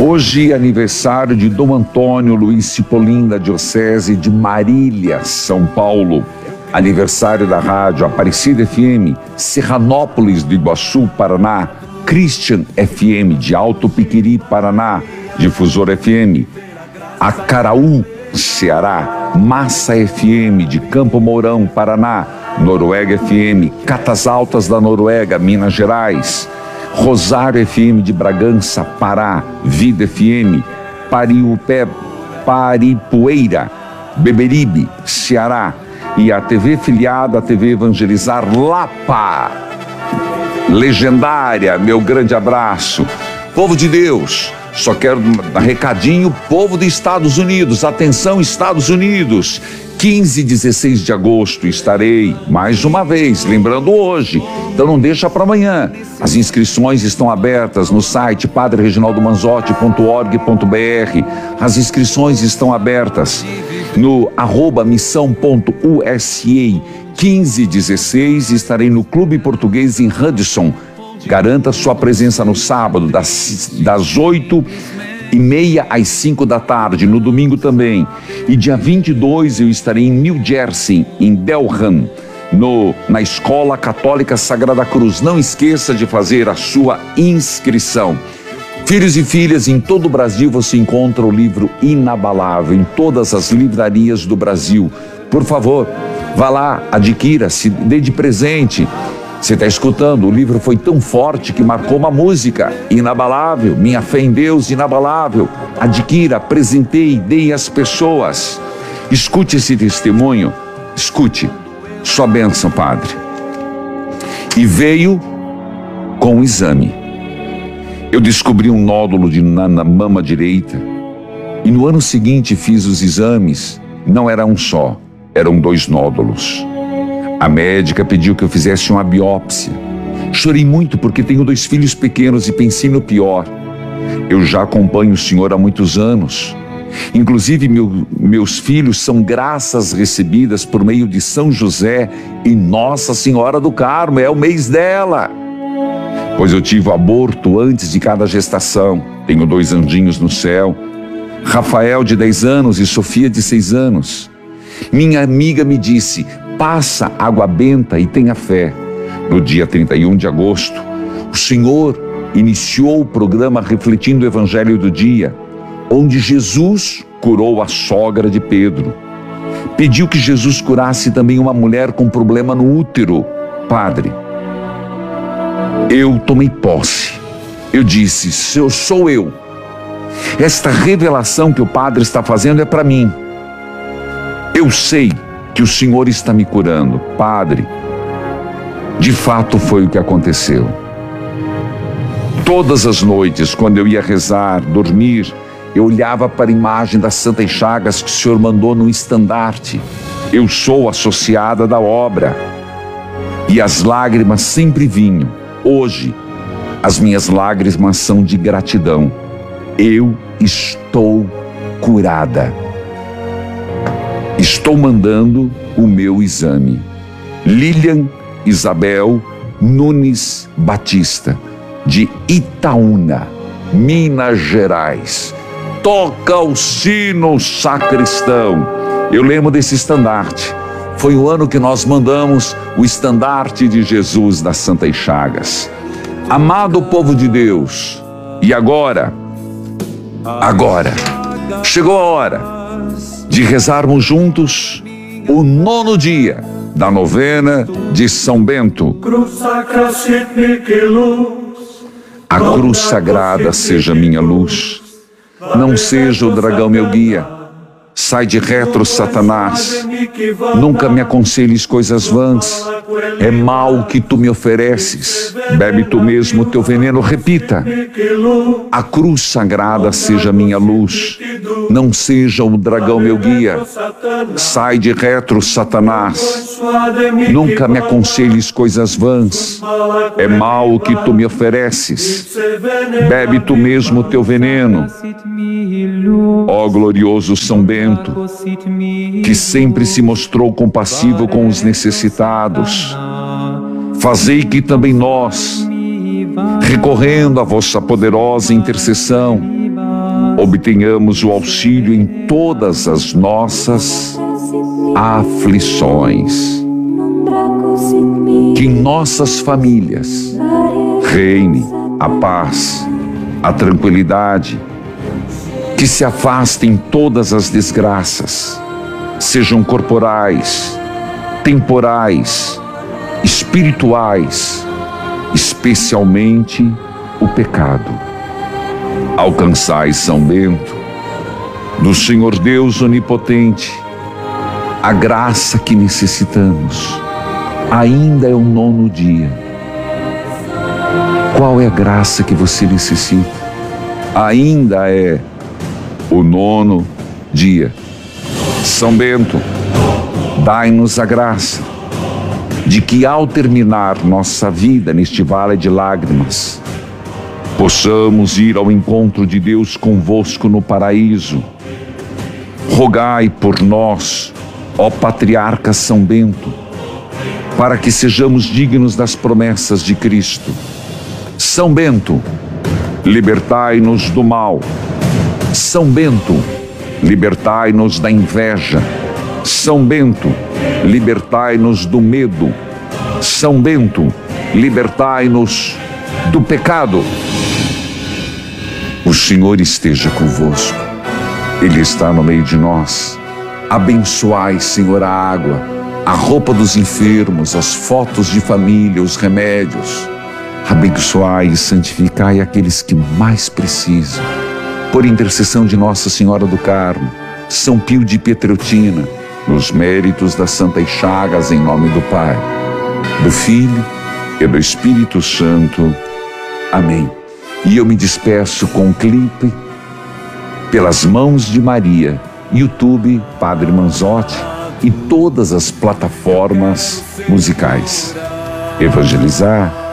Hoje, aniversário de Dom Antônio Luiz Cipollin, da Diocese de Marília, São Paulo. Aniversário da rádio Aparecida FM, Serranópolis do Iguaçu, Paraná. Christian FM, de Alto Piquiri, Paraná. Difusor FM. Acaraú, Ceará. Massa FM, de Campo Mourão, Paraná. Noruega FM, Catas Altas da Noruega, Minas Gerais. Rosário FM de Bragança, Pará. Vida FM, Paripueira, Beberibe, Ceará. E a TV filiada, a TV Evangelizar Lapa. Legendária, meu grande abraço. Povo de Deus, só quero dar recadinho, povo dos Estados Unidos, atenção Estados Unidos. 15 e 16 de agosto estarei, mais uma vez, lembrando hoje, então não deixa para amanhã. As inscrições estão abertas no site padrereginaldomanzotti.org.br. As inscrições estão abertas no @missão.usa. 15 e 16 estarei no Clube Português em Hudson. Garanta sua presença no sábado, das 8h30 às 5 da tarde, no domingo também. E dia 22 eu estarei em New Jersey, em Delham, na Escola Católica Sagrada Cruz. Não esqueça de fazer a sua inscrição. Filhos e filhas, em todo o Brasil você encontra o livro Inabalável, em todas as livrarias do Brasil. Por favor, vá lá, adquira, se dê de presente. Você está escutando, o livro foi tão forte que marcou uma música, Inabalável, Minha Fé em Deus, Inabalável. Adquira, presenteie, dê às pessoas. Escute esse testemunho, escute. Sua bênção, Padre. E veio com o exame. Eu descobri um nódulo na mama direita. E no ano seguinte fiz os exames. Não era um só, eram 2 nódulos. A médica pediu que eu fizesse uma biópsia. Chorei muito porque tenho 2 filhos pequenos e pensei no pior. Eu já acompanho o Senhor há muitos anos. Inclusive, meus filhos são graças recebidas por meio de São José e Nossa Senhora do Carmo. É o mês dela. Pois eu tive o aborto antes de cada gestação. Tenho 2 anjinhos no céu. Rafael, de 10 anos, e Sofia, de 6 anos. Minha amiga me disse: passa água benta e tenha fé. No dia 31 de agosto, o Senhor iniciou o programa Refletindo o Evangelho do Dia, onde Jesus curou a sogra de Pedro. Pediu que Jesus curasse também uma mulher com problema no útero. Padre, eu tomei posse. Eu disse: sou eu. Esta revelação que o Padre está fazendo é para mim. Eu sei que o Senhor está me curando. Padre, de fato foi o que aconteceu. Todas as noites, quando eu ia rezar, dormir, eu olhava para a imagem das Santas Chagas que o Senhor mandou no estandarte. Eu sou associada da obra. E as lágrimas sempre vinham. Hoje, as minhas lágrimas são de gratidão. Eu estou curada. Estou mandando o meu exame. Lilian Isabel Nunes Batista, de Itaúna, Minas Gerais. Toca o sino, sacristão. Eu lembro desse estandarte. Foi o ano que nós mandamos o estandarte de Jesus das Santas Chagas. Amado povo de Deus, e agora, chegou a hora de rezarmos juntos o 9º dia da novena de São Bento. A cruz sagrada seja minha luz, não seja o dragão meu guia. Sai de retro, Satanás, nunca me aconselhes coisas vãs, é mal o que tu me ofereces, bebe tu mesmo o teu veneno. Repita: a cruz sagrada seja minha luz, não seja o dragão meu guia. Sai de retro, Satanás, nunca me aconselhes coisas vãs, é mal o que tu me ofereces, bebe tu mesmo o teu veneno. Ó glorioso São Bento, que sempre se mostrou compassivo com os necessitados, fazei que também nós, recorrendo à vossa poderosa intercessão, obtenhamos o auxílio em todas as nossas aflições. Que em nossas famílias reine a paz, a tranquilidade, que se afastem todas as desgraças, sejam corporais, temporais, espirituais, especialmente o pecado. Alcançai, São Bento, do Senhor Deus Onipotente, a graça que necessitamos. Ainda é o 9º dia. Qual é a graça que você necessita? Ainda é o 9º dia. São Bento, dai-nos a graça de que ao terminar nossa vida neste vale de lágrimas, possamos ir ao encontro de Deus convosco no paraíso. Rogai por nós, ó Patriarca São Bento, para que sejamos dignos das promessas de Cristo. São Bento, libertai-nos do mal. São Bento, libertai-nos da inveja. São Bento, libertai-nos do medo. São Bento, libertai-nos do pecado. O Senhor esteja convosco. Ele está no meio de nós. Abençoai, Senhor, a água, a roupa dos enfermos, as fotos de família, os remédios. Abençoai e santificai aqueles que mais precisam. Por intercessão de Nossa Senhora do Carmo, São Pio de Pietreutina, nos méritos das Santas Chagas, em nome do Pai, do Filho e do Espírito Santo. Amém. E eu me despeço com um clipe, Pelas Mãos de Maria, YouTube, Padre Manzotti e todas as plataformas musicais. Evangelizar